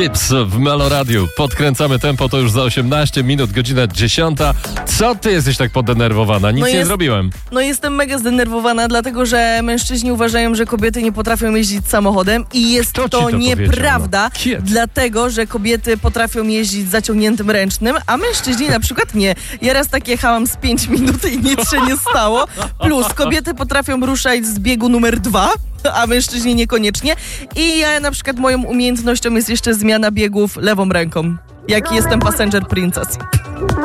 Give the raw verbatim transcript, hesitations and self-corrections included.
Gibbs w Meloradiu. Podkręcamy tempo, to już za osiemnaście minut, godzina dziesiąta. Co ty jesteś tak podenerwowana? Nic No nie jest- zrobiłem. No jestem mega zdenerwowana, dlatego że mężczyźni uważają, że kobiety nie potrafią jeździć samochodem i jest Kto ci to, to nieprawda, powiedział, no? Kiedy? dlatego że kobiety potrafią jeździć zaciągniętym ręcznym, a mężczyźni na przykład nie. Ja raz tak jechałam z pięć minut i nic się nie stało. Plus kobiety potrafią ruszać z biegu numer dwa, a mężczyźni niekoniecznie. I ja na przykład moją umiejętnością jest jeszcze zmiana biegów lewą ręką, jak jestem passenger princess.